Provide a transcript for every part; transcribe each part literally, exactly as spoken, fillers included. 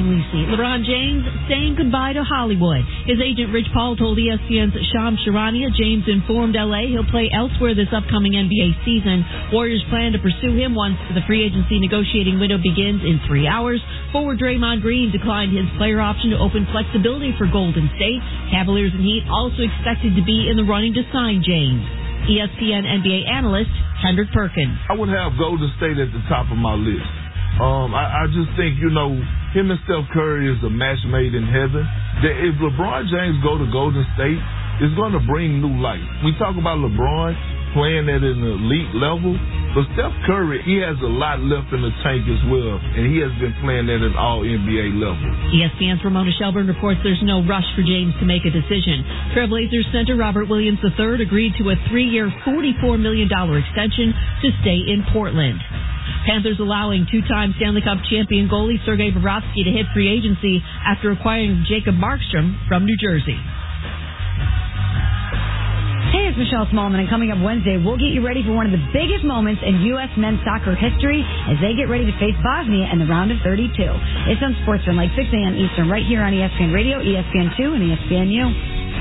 Lisi. LeBron James saying goodbye to Hollywood. His agent Rich Paul told E S P N's Shams Charania James informed L A he'll play elsewhere this upcoming N B A season. Warriors plan to pursue him once the free agency negotiating window begins in three hours. Forward Draymond Green declined his player option to open flexibility for Golden State. Cavaliers and Heat also expected to be in the running to sign James. E S P N N B A analyst Kendrick Perkins. I would have Golden State at the top of my list. Um, I, I just think, you know, him and Steph Curry is a match made in heaven. That if LeBron James go to Golden State, it's going to bring new life. We talk about LeBron playing at an elite level, but Steph Curry, he has a lot left in the tank as well, and he has been playing at an all N B A level. E S P N's Ramona Shelburne reports there's no rush for James to make a decision. Trailblazers center Robert Williams the third agreed to a three-year, forty-four million dollars extension to stay in Portland. Panthers allowing two-time Stanley Cup champion goalie Sergei Bobrovsky to hit free agency after acquiring Jacob Markstrom from New Jersey. Hey, it's Michelle Smallman, and coming up Wednesday, we'll get you ready for one of the biggest moments in U S men's soccer history as they get ready to face Bosnia in the round of thirty-two. It's on SportsFan, like six a.m. Eastern, right here on E S P N Radio, E S P N two, and E S P N U.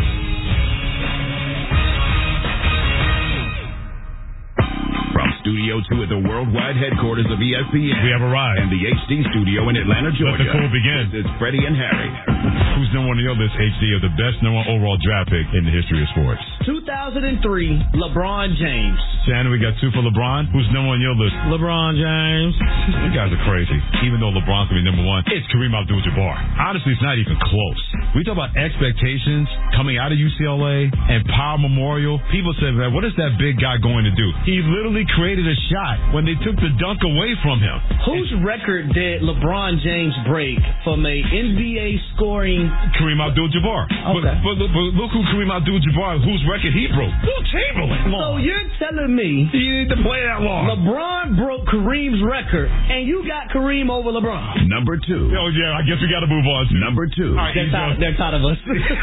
Studio two at the worldwide headquarters of E S P N. We have arrived. And the H D studio in Atlanta, Georgia. Let the cool begin. It's Freddie and Harry. Who's number one on your list, H D, of the best number one overall draft pick in the history of sports? two thousand three, LeBron James. Shannon, we got two for LeBron. Who's number one on your list? LeBron James. You guys are crazy. Even though LeBron's going to be number one, it's Kareem Abdul-Jabbar. Honestly, it's not even close. We talk about expectations coming out of U C L A and Power Memorial. People say, man, what is that big guy going to do? He literally created a shot when they took the dunk away from him. Whose record did LeBron James break from a N B A scoring? Kareem Abdul-Jabbar. Okay. But, but, but look who Kareem Abdul-Jabbar, whose record he broke. Will Chamberlain. So you're telling me you need to play that long. LeBron broke Kareem's record, and you got Kareem over LeBron. Number two. Oh, yeah, I guess we got to move on. To. Number two. All right, they're, tired, they're tired of us.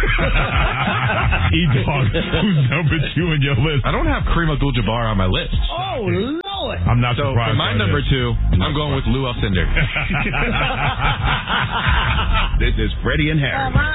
E-Dog, who's number two on your list? I don't have Kareem Abdul-Jabbar on my list. Oh, Lord. I'm not so surprised. For my number this. two, I'm going with Lou Alcindor. This is Freddie and Harry.